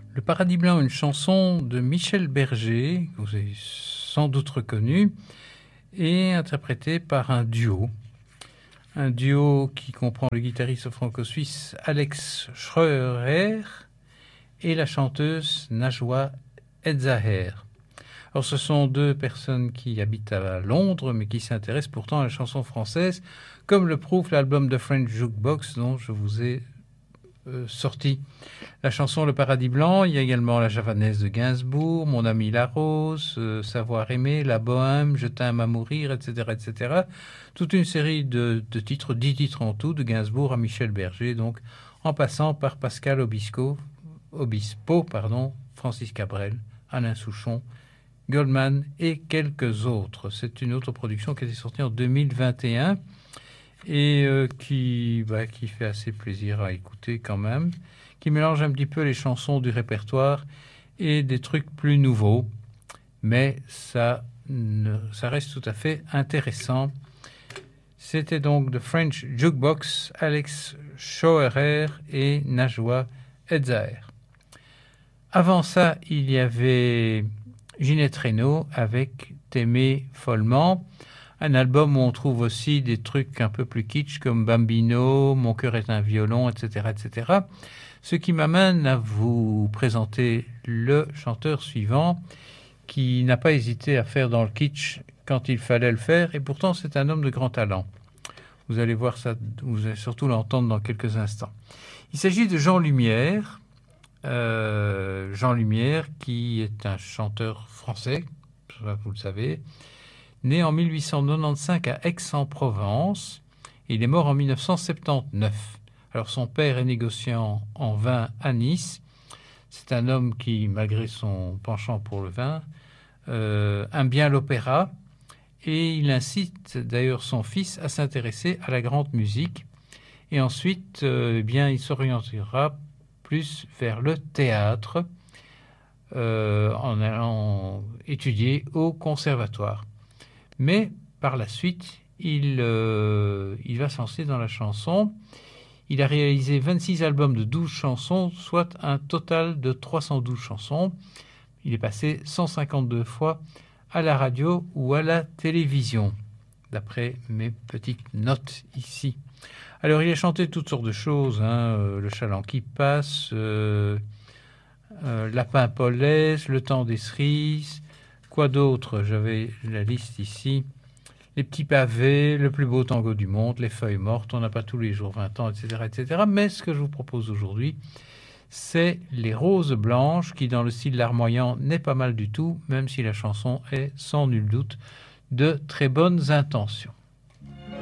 Le Paradis Blanc, une chanson de Michel Berger, que vous avez sans doute reconnue, et interprétée par un duo. Un duo qui comprend le guitariste franco-suisse Alex Schreuer et la chanteuse Najwa Edzaher. Alors, ce sont deux personnes qui habitent à Londres, mais qui s'intéressent pourtant à la chanson française, comme le prouve l'album de French Jukebox dont je vous ai sorti. La chanson Le Paradis Blanc, il y a également La Javanaise de Gainsbourg, Mon ami la Rose, Savoir aimer, La Bohème, Je t'aime à mourir, etc., etc. Toute une série de titres, 10 titres en tout, de Gainsbourg à Michel Berger, donc en passant par Pascal Obispo, Francis Cabrel, Alain Souchon, Goldman et quelques autres. C'est une autre production qui était sortie en 2021 et qui fait assez plaisir à écouter quand même, qui mélange un petit peu les chansons du répertoire et des trucs plus nouveaux, mais ça reste tout à fait intéressant. C'était donc The French Jukebox, Alex Schauerer et Najwa Edzaher. Avant ça, il y avait Ginette Renaud avec T'aimer follement, un album où on trouve aussi des trucs un peu plus kitsch comme Bambino, Mon cœur est un violon, etc., etc. Ce qui m'amène à vous présenter le chanteur suivant qui n'a pas hésité à faire dans le kitsch quand il fallait le faire, et pourtant c'est un homme de grand talent. Vous allez voir ça, vous allez surtout l'entendre dans quelques instants. Il s'agit de Jean Lumière. Jean Lumière, qui est un chanteur français, vous le savez, né en 1895 à Aix-en-Provence. Il est mort en 1979. Alors son père est négociant en vin à Nice. C'est un homme qui, malgré son penchant pour le vin, aime bien l'opéra, et il incite d'ailleurs son fils à s'intéresser à la grande musique. Et ensuite, il s'orientera plus vers le théâtre en allant étudier au conservatoire. Mais par la suite, il va se lancer dans la chanson. Il a réalisé 26 albums de 12 chansons, soit un total de 312 chansons. Il est passé 152 fois à la radio ou à la télévision, d'après mes petites notes ici. Alors, il a chanté toutes sortes de choses, Le chaland qui passe, Lapin Paulès, Le temps des cerises, quoi d'autre? J'avais la liste ici. Les petits pavés, Le plus beau tango du monde, Les feuilles mortes, On n'a pas tous les jours 20 ans, etc., etc. Mais ce que je vous propose aujourd'hui, c'est Les roses blanches, qui dans le style larmoyant n'est pas mal du tout, même si la chanson est sans nul doute de très bonnes intentions.